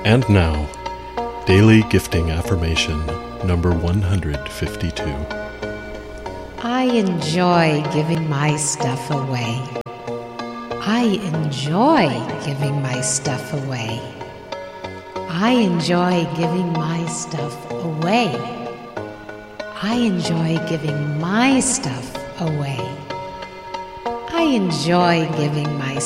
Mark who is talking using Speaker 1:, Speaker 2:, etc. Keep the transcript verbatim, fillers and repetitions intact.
Speaker 1: And now, Daily Gifting Affirmation number one hundred fifty-two.
Speaker 2: I enjoy giving my stuff away. I enjoy giving my stuff away. I enjoy giving my stuff away. I enjoy giving my stuff away. I enjoy giving my